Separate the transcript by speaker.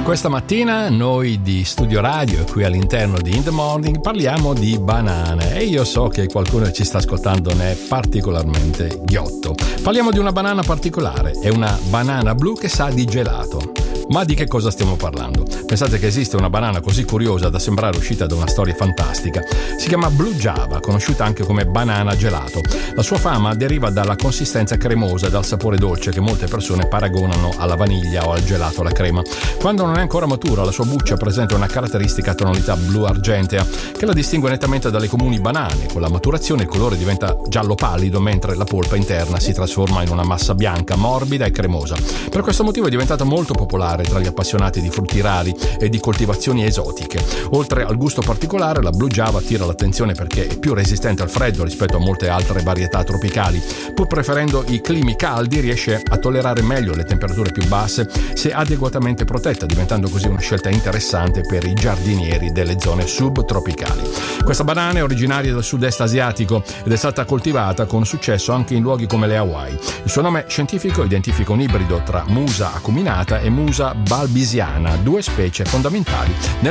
Speaker 1: Questa mattina noi di Studio Radio e qui all'interno di In The Morning parliamo di banane e io so che qualcuno che ci sta ascoltando ne è particolarmente ghiotto. Parliamo di una banana particolare, è una banana blu che sa di gelato. Ma di che cosa stiamo parlando? Pensate che esiste una banana così curiosa da sembrare uscita da una storia fantastica. Si chiama Blue Java, conosciuta anche come banana gelato. La sua fama deriva dalla consistenza cremosa e dal sapore dolce che molte persone paragonano alla vaniglia o al gelato alla crema. Quando non è ancora matura, la sua buccia presenta una caratteristica tonalità blu argentea che la distingue nettamente dalle comuni banane. Con la maturazione il colore diventa giallo pallido, mentre la polpa interna si trasforma in una massa bianca, morbida e cremosa. Per questo motivo è diventata molto popolare tra gli appassionati di frutti rari e di coltivazioni esotiche. Oltre al gusto particolare, la Blue Java attira l'attenzione perché è più resistente al freddo rispetto a molte altre varietà tropicali. Pur preferendo i climi caldi, riesce a tollerare meglio le temperature più basse se adeguatamente protetta, diventando così una scelta interessante per i giardinieri delle zone subtropicali. Questa banana è originaria del sud-est asiatico ed è stata coltivata con successo anche in luoghi come le Hawaii. Il suo nome scientifico identifica un ibrido tra Musa acuminata e Musa balbisiana, due specie fondamentali nel